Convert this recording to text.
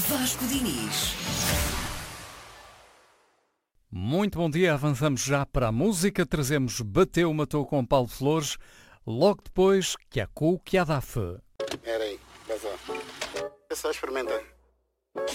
Vasco Diniz. Muito bom dia, avançamos já para a música, trazemos Bateu, Matou com Paulo Flores, logo depois que a cu que a dá fé. Era aí, vai só. É só experimenta.